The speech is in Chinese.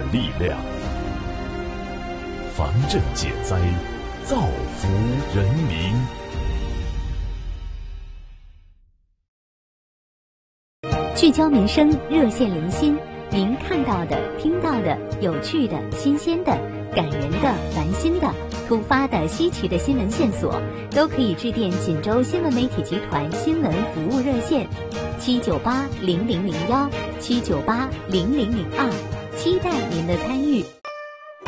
力量，防震解灾，造福人民。 聚焦民生，热线连心，您看到的、听到的、有趣的、新鲜的、感人的、烦心的、突发的、稀奇的新闻线索，都可以致电锦州新闻媒体集团新闻服务热线7980001，7980002，期待您的参与。